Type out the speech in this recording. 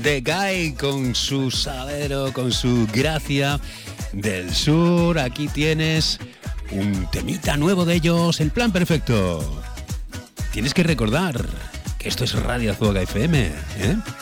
The Guy con su salero, con su gracia del sur. Aquí tienes un temita nuevo de ellos, El Plan Perfecto. Tienes que recordar que esto es Radio Azúcar FM, ¿eh?